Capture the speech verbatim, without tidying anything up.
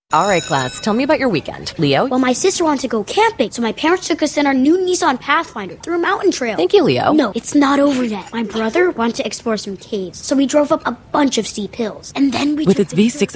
All right, class, tell me about your weekend. Leo? Well, my sister wanted to go camping, so my parents took us in our new Nissan Pathfinder through a mountain trail. Thank you, Leo. No, it's not over yet. My brother wanted to explore some caves, so we drove up a bunch of steep hills. And then we With its V six